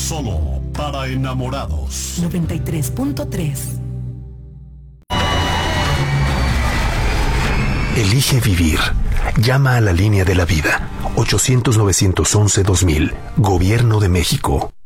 Solo para enamorados. 93.3. Elige vivir. Llama a la línea de la vida. 800-911-2000. Gobierno de México.